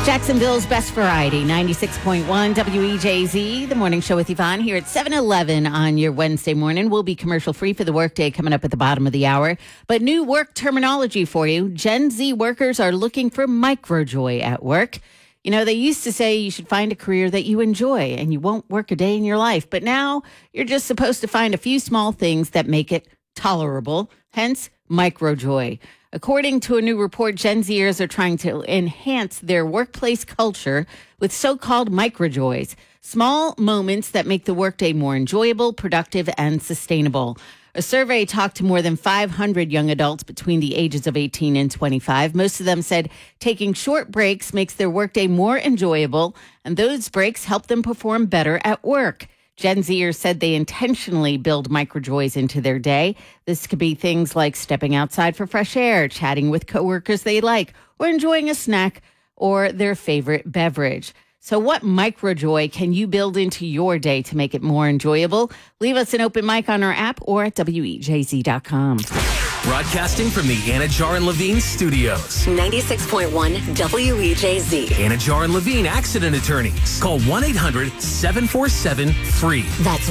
Jacksonville's best variety, 96.1 WEJZ, the morning show with Yvonne here at 7:11 on your Wednesday morning. We'll be commercial free for the workday coming up at the bottom of the hour. But new work terminology for you. Gen Z workers are looking for microjoy at work. You know, they used to say you should find a career that you enjoy and you won't work a day in your life. But now you're just supposed to find a few small things that make it tolerable, hence microjoy. According to a new report, Gen Zers are trying to enhance their workplace culture with so-called microjoys, small moments that make the workday more enjoyable, productive, and sustainable. A survey talked to more than 500 young adults between the ages of 18 and 25. Most of them said taking short breaks makes their workday more enjoyable, and those breaks help them perform better at work. Gen Zers said they intentionally build microjoys into their day. This could be things like stepping outside for fresh air, chatting with coworkers they like, or enjoying a snack or their favorite beverage. So what microjoy can you build into your day to make it more enjoyable? Leave us an open mic on our app or at WEJZ.com. Broadcasting from the Anajar and Levine studios. 96.1 WEJZ. Anajar and Levine accident attorneys. Call 1-800-747-FREE. That's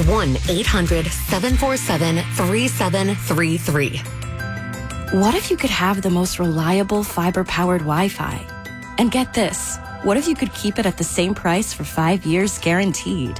1-800-747-3733. What if you could have the most reliable fiber-powered Wi-Fi? And get this, what if you could keep it at the same price for 5 years guaranteed?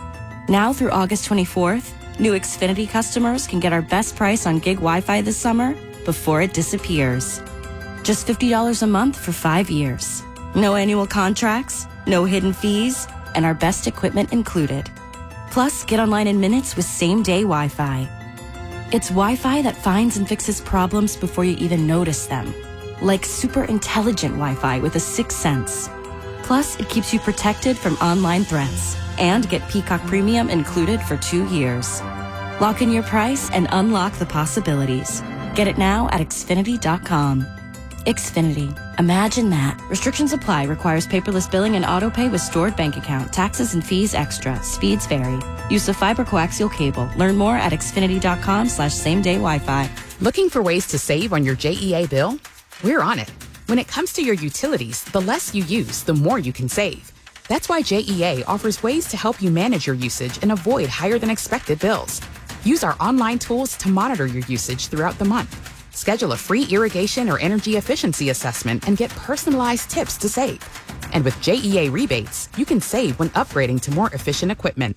Now through August 24th, new Xfinity customers can get our best price on gig Wi-Fi this summer before it disappears. Just $50 a month for 5 years. No annual contracts, no hidden fees, and our best equipment included. Plus, get online in minutes with same-day Wi-Fi. It's Wi-Fi that finds and fixes problems before you even notice them. Like super intelligent Wi-Fi with a sixth sense. Plus, it keeps you protected from online threats. And get Peacock Premium included for 2 years. Lock in your price and unlock the possibilities. Get it now at Xfinity.com. Xfinity. Imagine that. Restrictions apply. Requires paperless billing and autopay with stored bank account. Taxes and fees extra. Speeds vary. Use of fiber coaxial cable. Learn more at Xfinity.com/same-day Wi-Fi. Looking for ways to save on your JEA bill? We're on it. When it comes to your utilities, the less you use, the more you can save. That's why JEA offers ways to help you manage your usage and avoid higher than expected bills. Use our online tools to monitor your usage throughout the month. Schedule a free irrigation or energy efficiency assessment and get personalized tips to save. And with JEA rebates, you can save when upgrading to more efficient equipment.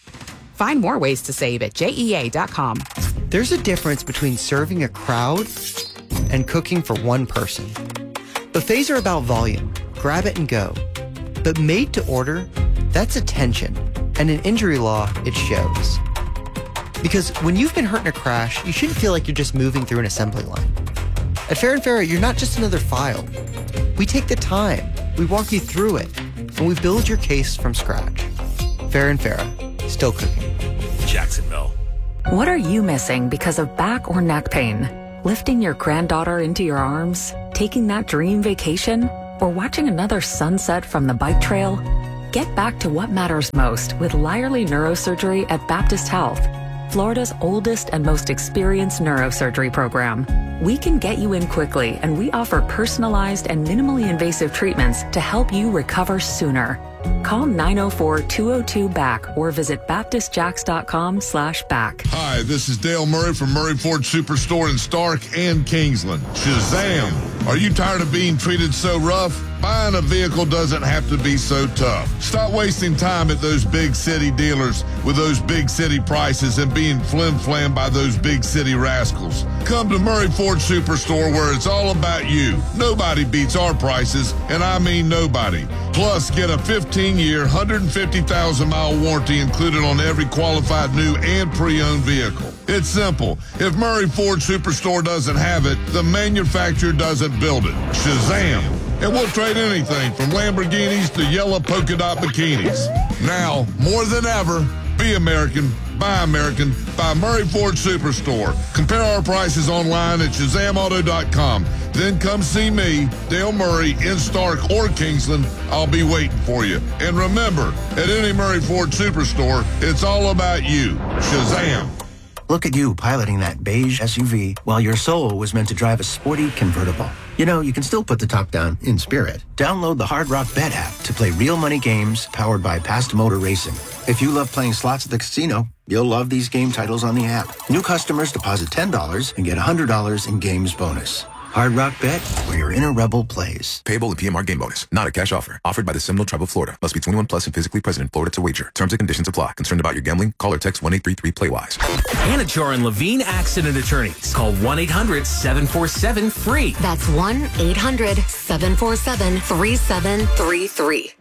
Find more ways to save at JEA.com. There's a difference between serving a crowd and cooking for one person. Buffets are about volume. Grab it and go. But made to order, that's attention. And in injury law, it shows. Because when you've been hurt in a crash, you shouldn't feel like you're just moving through an assembly line. At Fair and Fair, you're not just another file. We take the time, we walk you through it, and we build your case from scratch. Fair and Fair, still cooking. Jacksonville. What are you missing because of back or neck pain? Lifting your granddaughter into your arms? Taking that dream vacation? Or watching another sunset from the bike trail? Get back to what matters most with Lyerly Neurosurgery at Baptist Health, Florida's oldest and most experienced neurosurgery program. We can get you in quickly, and we offer personalized and minimally invasive treatments to help you recover sooner. Call 904-202-BACK or visit baptistjacks.com/back. Hi, this is Dale Murray from Murray Ford Superstore in Stark and Kingsland. Shazam! Are you tired of being treated so rough? Buying a vehicle doesn't have to be so tough. Stop wasting time at those big city dealers with those big city prices and being flim-flam by those big city rascals. Come to Murray Ford Superstore where it's all about you. Nobody beats our prices, and I mean nobody. Plus, get a 15-year, 150,000-mile warranty included on every qualified new and pre-owned vehicle. It's simple. If Murray Ford Superstore doesn't have it, the manufacturer doesn't build it. Shazam! And we'll trade anything from Lamborghinis to yellow polka dot bikinis. Now, more than ever, be American, buy American, buy Murray Ford Superstore. Compare our prices online at ShazamAuto.com. Then come see me, Dale Murray, in Stark or Kingsland. I'll be waiting for you. And remember, at any Murray Ford Superstore, it's all about you. Shazam! Look at you piloting that beige SUV while your soul was meant to drive a sporty convertible. You know, you can still put the top down in spirit. Download the Hard Rock Bet app to play real money games powered by Past Motor Racing. If you love playing slots at the casino, you'll love these game titles on the app. New customers deposit $10 and get $100 in games bonus. Hard Rock Bet, where your inner rebel plays. Payable in PMR game bonus. Not a cash offer. Offered by the Seminole Tribe of Florida. Must be 21 plus and physically present in Florida to wager. Terms and conditions apply. Concerned about your gambling? Call or text 1-833-PLAY-WISE. Anajar and Levine Accident Attorneys. Call 1-800-747-FREE. That's 1-800-747-3733.